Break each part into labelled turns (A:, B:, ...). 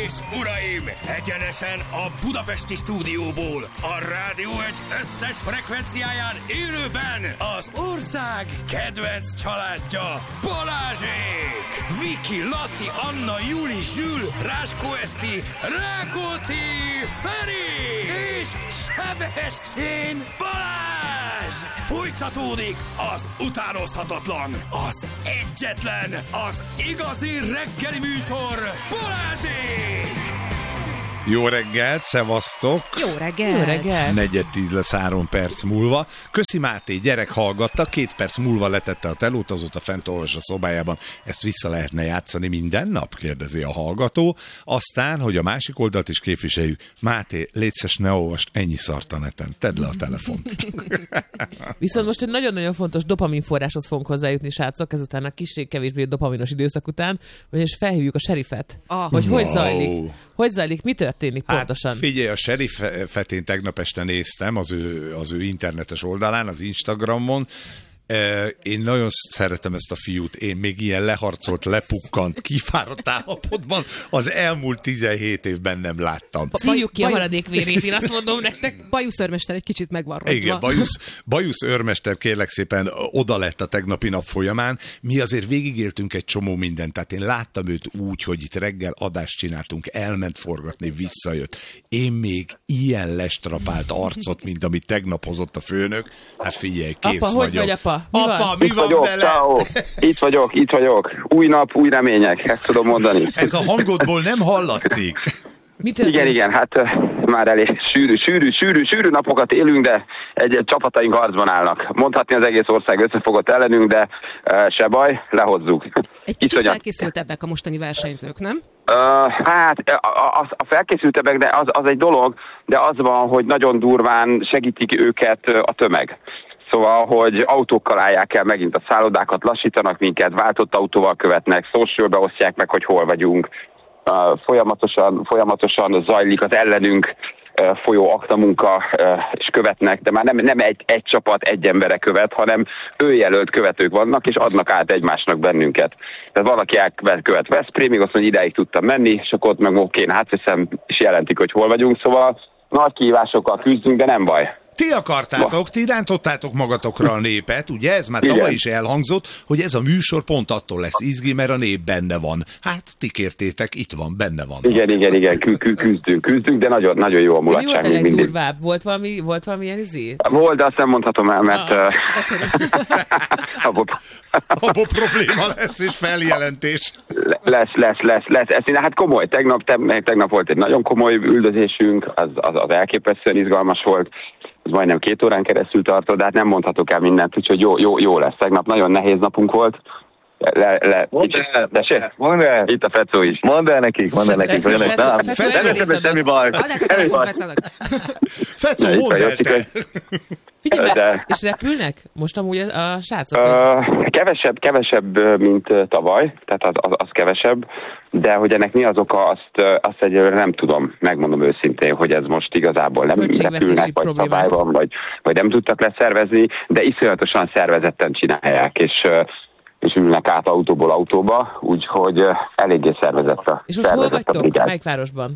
A: és uraim, egyenesen a budapesti stúdióból, a Rádió Egy összes frekvenciáján élőben az ország kedvenc családja, Balázsék! Viki, Laci, Anna, Juli, Zsül, Ráskó Eszti, Rákóczi, Feri és Sebestyén Balázs! Folytatódik az utánozhatatlan, az egyetlen, az igazi reggeli műsor, Balázsék!
B: Jó reggelt, szevasztok!
C: Jó reggelt! Jó reggelt!
B: 9:10 lesz 3 perc múlva. Köszi Máté, gyerek hallgatta, 2 perc múlva letette a telót, azóta fent olvas a szobájában. Ezt vissza lehetne játszani minden nap? Kérdezi a hallgató. Aztán, hogy a másik oldalt is képviseljük. Máté, légy szíves, ne olvast ennyi szart a neten. Tedd le a telefont.
C: Viszont most egy nagyon-nagyon fontos dopaminforráshoz fogunk hozzájutni, srácok, ezután a kissé-kevésbé dopaminos időszak után, és felhívjuk a serifet, hogy zajlik. Hogy zajlik, mi történik pontosan?
B: Hát figyelj, a serifet én tegnap este néztem az ő internetes oldalán, az Instagramon. Én nagyon szeretem ezt a fiút, én még ilyen leharcolt, lepukkant, kifáradt állapotban az elmúlt 17 évben nem láttam.
C: Szívjuk ki a maradék vérét, én azt mondom nektek.
D: Bajusz őrmester egy kicsit megvarrodva.
B: Igen, Bajusz őrmester kérlek szépen oda lett a tegnapi nap folyamán. Mi azért végigéltünk egy csomó mindent, tehát én láttam őt úgy, hogy itt reggel adást csináltunk, elment forgatni, visszajött. Én még ilyen lestrapált arcot, mint amit tegnap hozott a főnök. Hát figyelj, kész
C: apa,
B: vagyok.
C: Hogy vagy, apa?
B: Apa, mi van
E: vagyok,
B: vele?
E: Ciao. Itt vagyok. Új nap, új remények, ezt tudom mondani.
B: Ez a hangodból nem hallatszik.
E: Igen, hát már elég sűrű napokat élünk, de egy csapataink harcban állnak. Mondhatni az egész ország összefogott ellenünk, de se baj, lehozzuk.
D: Egy kicsit felkészültebbek a mostani versenyzők, nem?
E: Hát a felkészültebbek, de az egy dolog, de az van, hogy nagyon durván segítik őket a tömeg. Szóval, hogy autókkal állják el megint a szállodákat, lassítanak minket, váltott autóval követnek, socialbe osztják meg, hogy hol vagyunk. Folyamatosan zajlik az ellenünk folyó aktamunka, és követnek, de már nem egy csapat, egy embere követ, hanem önjelölt követők vannak, és adnak át egymásnak bennünket. Tehát valaki követ Veszprémig, azt mondja, ideig tudtam menni, és akkor ott meg oké, átveszem, és jelentik, hogy hol vagyunk. Szóval nagy kihívásokkal küzdünk, de nem baj.
B: Ti akartátok, ti rántottátok magatokra a népet, ugye? Ez már tavaly is elhangzott, hogy ez a műsor pont attól lesz izgi, mert a nép benne van. Hát ti kértétek, itt van, benne van.
E: Igen, küzdünk, de nagyon jó a mulatság.
C: Mi volt a legdurvább? Volt valami ilyen izé?
E: Volt, de azt nem mondhatom el, mert
B: abból probléma lesz, és feljelentés.
E: Lesz. Hát komoly. Tegnap volt egy nagyon komoly üldözésünk, az elképesztően izgalmas volt. Ez majdnem 2 órán keresztül tartott, de hát nem mondhatok el mindent, úgyhogy jó lesz. Tegnap nagyon nehéz napunk volt.
F: Mondd el.
E: Itt a Fecó is.
F: Mondd el nekik. Semmi baj.
B: Fecó, mondd el te.
C: Figyelj be, és repülnek most amúgy a srácok?
E: Kevesebb, mint tavaly, tehát az kevesebb, de hogy ennek mi az oka, azt egyelőre nem tudom, megmondom őszintén, hogy ez most igazából nem repülnek, vagy szabály van, vagy nem tudtak leszervezni, de iszonyatosan szervezetten csinálják, és ülnek át autóból autóba, úgyhogy eléggé szervezett a
C: és most hol vagytok? Melyik városban?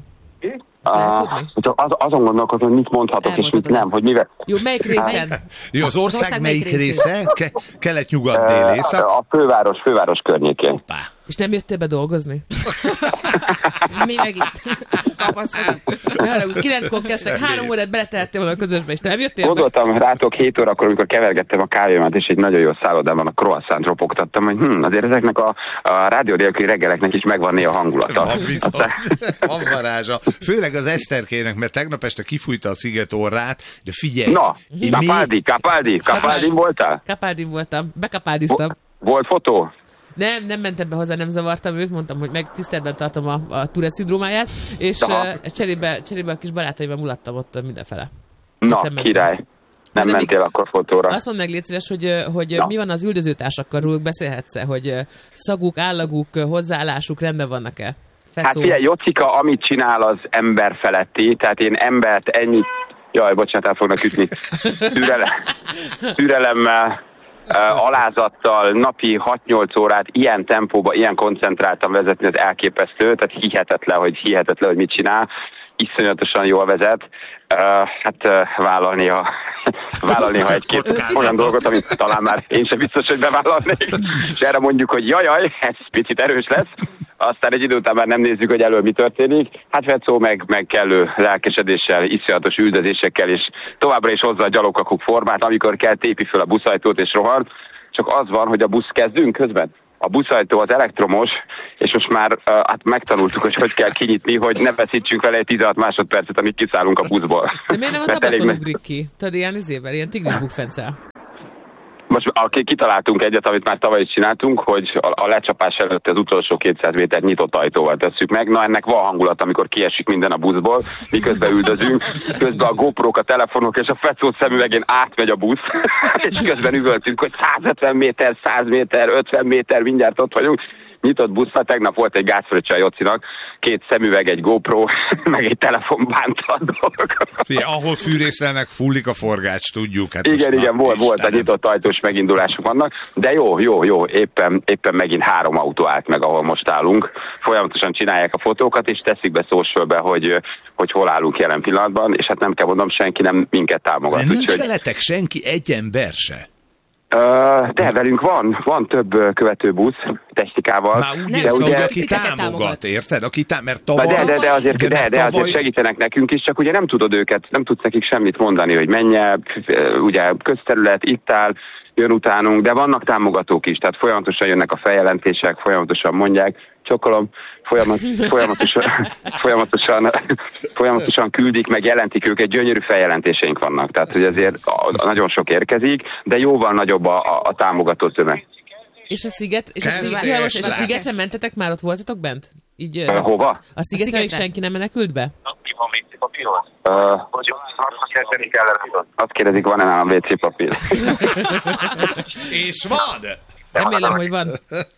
E: Azon gondolkozom, hogy mit mondhatok, és mit nem, hogy mivel...
C: Jó, melyik részen?
B: Jó, az ország melyik része? Kelet-nyugat, dél, észak?
E: A főváros környékén.
B: Hoppá.
C: És nem jöttél be dolgozni? Mi meg itt kapaszkodunk. 9-kor kezdtek, 3 órát beletehettél volna a közösbe, és nem jöttél be?
E: Gondoltam rátok 7 órakor, amikor kevergettem a kávémat, és egy nagyon jó szállodában a croissant ropogtattam, hogy azért ezeknek a rádió nélküli reggeleknek is megvan néha hangulata.
B: Van bizony. Van varázsa. Főleg az Eszterkének, mert tegnap este kifújta a sziget orrát, de figyelj.
E: Na, Capaldin voltál?
C: Capaldin voltam, bekapáldiztam.
E: Volt fotó?
C: Nem mentem be hozzá, nem zavartam őt, mondtam, hogy meg tiszteletben tartom a Tourette szindrómáját, és cserébe a kis barátaimmal mulattam ott mindenfele.
E: Na, király. Nem mentél akkor fotóra.
C: Azt mondd meg, légy szíves, hogy mi van az üldözőtársakkal, róluk beszélhetsz-e, hogy szaguk, állaguk, hozzáállásuk rendben vannak-e?
E: Hát figyelj, Jocika, amit csinál, az ember feletti, tehát én embert ennyit... Jaj, bocsánat, el fognak ütni. Türelemmel alázattal napi 6-8 órát ilyen tempóba, ilyen koncentráltan vezetni, az elképesztő, tehát hihetetlen, hogy mit csinál. Iszonyatosan jól vezet. Vállalni egy-két olyan dolgot, amit talán már én sem biztos, hogy bevállalnék. És erre mondjuk, hogy jajaj, ez picit erős lesz. Aztán egy idő után már nem nézzük, hogy elől mi történik. Hát Vecó meg kellő lelkesedéssel, iszonyatos üldözésekkel, és továbbra is hozza a gyalogkakuk formát, amikor kell tépi föl a buszajtót és rohan. Csak az van, hogy a busz kezdünk közben. A buszajtó az elektromos, és most már megtanultuk, hogy kell kinyitni, hogy ne veszítsünk vele egy 16 másodpercet, amíg kiszállunk a buszból.
C: De miért nem az ablakon ugrik ki? Tudod, ilyen tigris bukfencel.
E: Most kitaláltunk egyet, amit már tavaly is csináltunk, hogy a lecsapás előtt az utolsó 200 méter nyitott ajtóval tesszük meg. Na, ennek van hangulat, amikor kiesik minden a buszból, miközben üldözünk, közben a GoPro-k, a telefonok és a Fecó szemüvegén átmegy a busz, és közben üvöltünk, hogy 150 méter, 100 méter, 50 méter, mindjárt ott vagyunk. Nyitott buszra, tegnap volt egy gázfröccse a Jocinak, 2 szemüveg, egy GoPro, meg egy telefon bánta a dolgokat.
B: Ahol fűrészelnek, fullik a forgács, tudjuk. Hát
E: igen, volt a nyitott ajtós megindulások vannak, de jó, éppen megint 3 autó állt meg, ahol most állunk. Folyamatosan csinálják a fotókat, és teszik be socialbe, hogy hol állunk jelen pillanatban, és hát nem kell mondom, senki nem minket támogat.
B: De nincs veletek senki, egy ember se?
E: De velünk van több követőbusz technikával.
B: Már úgy érzem, hogy aki támogat, érted? Mert tavaly...
E: De azért segítenek nekünk is, csak ugye nem tudsz nekik semmit mondani, hogy menje, ugye közterület, itt áll, jön utánunk, de vannak támogatók is, tehát folyamatosan jönnek a feljelentések, folyamatosan mondják, csokolom, folyamatosan küldik, meg jelentik őket, gyönyörű feljelentéseink vannak, tehát hogy azért nagyon sok érkezik, de jóval nagyobb a támogató tömeg.
C: És a szigetre mentetek már, ott voltatok bent? Így,
E: hova?
C: A szigetre még senki nem menekült be?
E: Azt kérdezik, van-e nálam WC papír?
B: És van!
C: Remélem, hogy van.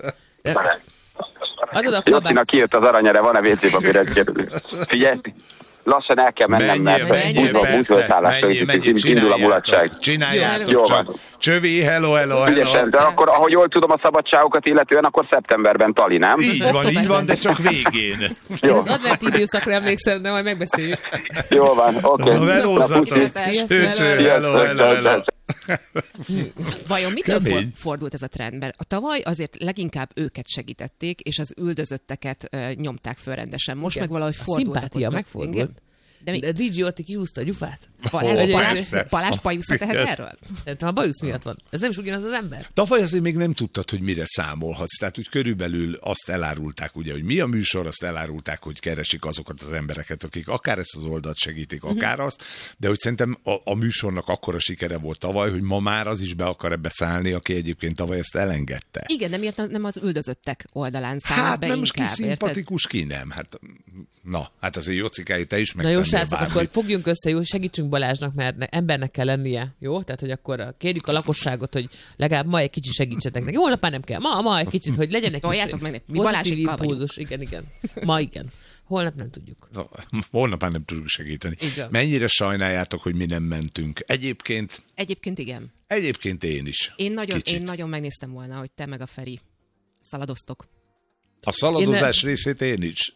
C: Adod a kabászt.
E: Jocinak kijött az aranyere, van-e WC papír? Ezt kérdezik. Figyelj! Lassan el kell mennem, mert indul a mulatság.
B: Csináljátok csak. Csövi, hello.
E: De akkor, ahogy jól tudom a szabadságokat illetően, akkor szeptemberben Tali, nem?
B: Így van, de csak végén.
C: Én az adventi időszakra emlékszem, de majd megbeszéljük.
E: Jól van, oké.
B: Velózzatok. Hello.
D: Vajon mitől fordult ez a trend? Mert a tavaly azért leginkább őket segítették, és az üldözötteket nyomták föl rendesen. Most meg valahogy fordult.
C: A szimpátia megfordult. De DJ Otti kihúzta a gyufát.
D: Balázs bajusza tehet erről?
C: Szerintem a bajusz miatt van. Ez nem is ugyanaz az ember.
B: Tavaly azért még nem tudtad, hogy mire számolhatsz. Tehát úgy körülbelül azt elárulták, ugye, hogy mi a műsor, azt elárulták, hogy keresik azokat az embereket, akik akár ezt az oldalt segítik, akár azt, de hogy szerintem a műsornak akkora sikere volt tavaly, hogy ma már az is be akar ebbe szállni, aki egyébként tavaly ezt elengedte.
D: Igen, de miért nem az üldözöttek oldalán száll be
B: nem
D: inkább,
B: most ki szimpatikus, ki nem. Hát azért Jocikáé, te is megtennél.
C: Na jó, srácok, akkor fogjunk össze, jó, segítsünk Balázsnak, mert embernek kell lennie, jó? Tehát, hogy akkor kérjük a lakosságot, hogy legalább ma egy kicsit segítsetek neki. Holnap már nem kell, ma egy kicsit, hogy legyenek pozitív impulzus. Igen. Ma igen. Holnap nem tudjuk.
B: Holnap már nem tudjuk segíteni.
C: Igen.
B: Mennyire sajnáljátok, hogy mi nem mentünk? Egyébként
D: igen.
B: Egyébként én is.
D: Én nagyon megnéztem volna, hogy te meg a Feri szaladoztok.
B: A szaladozás részét én is.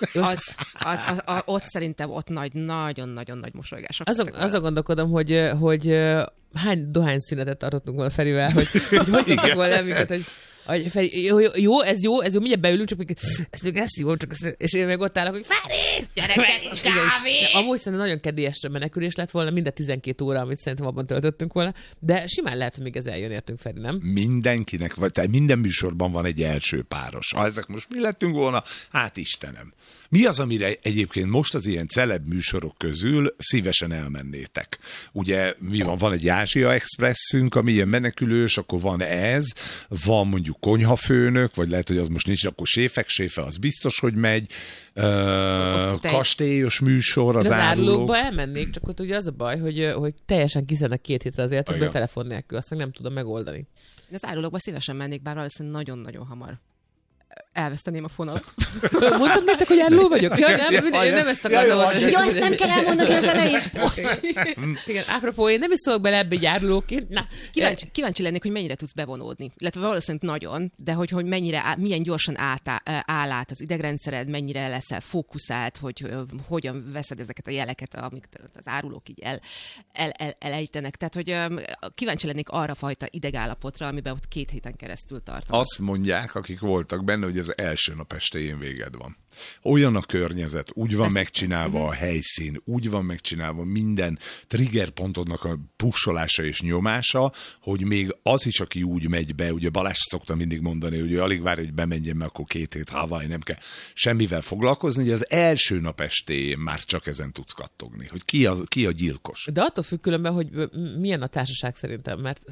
D: Ott szerintem nagyon-nagyon nagy mosolygások.
C: Azon gondolkodom, hogy hány dohányszünetet tartottunk volna Ferivel, hogy tudtuk volna minket, hogy Feri, jó, ez jó, mindjárt beülünk, csak még ezt még elszívom, és én meg ott állok, hogy Feri, gyerekek, kávé! Amúgy szerintem nagyon kedélyesre menekülés lett volna, mind a 12 óra, amit szerintem abban töltöttünk volna, de simán lehet, hogy még ez eljön értünk, Feri, nem?
B: Mindenkinek, vagy minden műsorban van egy első páros. Ha ezek most mi lettünk volna, hát Istenem. Mi az, amire egyébként most az ilyen celeb műsorok közül szívesen elmennétek? Ugye van egy Ázsia Expresszünk, ami ilyen menekülős, akkor van ez, van mondjuk konyhafőnök, vagy lehet, hogy az most nincs, akkor séfe, az biztos, hogy megy. Kastélyos műsor, az
C: árulókba elmennék, csak ott ugye az a baj, hogy teljesen kiszednek 2 hétre az életekből telefon nélkül, azt meg nem tudom megoldani.
D: De az árulókba szívesen mennék, bár valószínűleg nagyon-nagyon hamar elveszteném a fonalat.
C: Mondtam nektek, hogy álló vagyok? Ja, nem ezt akartam mondani.
D: Ja, ezt nem kell elmondani az elején.
C: Igen, apropó, én nem is szólok bele ebbe gyárulóként. Na,
D: kíváncsi lennék, hogy mennyire tudsz bevonódni. Illetve valószínűleg nagyon, de hogy milyen gyorsan áll át az idegrendszered, mennyire leszel fókuszált, hogy hogyan veszed ezeket a jeleket, amik az árulók így elejtenek. Tehát, hogy kíváncsi lennék arra fajta idegállapotra, amiben ott 2 héten keresztül tartanak.
B: Azt mondják, akik voltak benne, hogy az első nap estéjén véged van. Olyan a környezet, úgy van megcsinálva a helyszín, úgy van megcsinálva minden triggerpontodnak a pussolása és nyomása, hogy még az is, aki úgy megy be, ugye Balázs szokta mindig mondani, hogy ő alig várja, hogy bemenjen, mert akkor 2 hét Hawaii, nem kell semmivel foglalkozni, hogy az első nap estéjén már csak ezen tudsz kattogni, hogy ki a gyilkos.
C: De attól függ különben, hogy milyen a társaság szerintem, mert